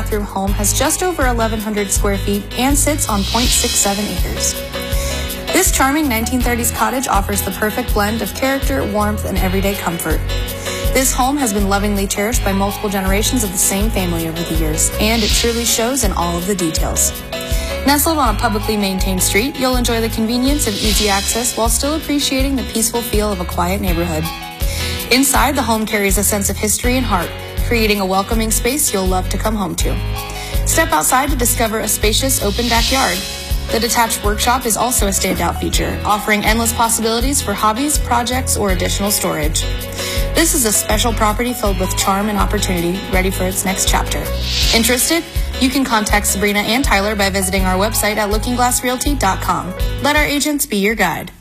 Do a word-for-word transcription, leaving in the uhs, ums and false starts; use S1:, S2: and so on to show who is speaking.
S1: bathroom home has just over eleven hundred square feet and sits on zero point six seven acres. This charming nineteen thirties cottage offers the perfect blend of character, warmth, and everyday comfort. This home has been lovingly cherished by multiple generations of the same family over the years, and it truly shows in all of the details. Nestled on a publicly maintained street, you'll enjoy the convenience of easy access while still appreciating the peaceful feel of a quiet neighborhood. Inside, the home carries a sense of history and heart, creating a welcoming space you'll love to come home to. Step outside to discover a spacious, open backyard. The detached workshop is also a standout feature, offering endless possibilities for hobbies, projects, or additional storage. This is a special property filled with charm and opportunity, ready for its next chapter. Interested? You can contact Sabrina and Tyler by visiting our website at looking glass realty dot com. Let our agents be your guide.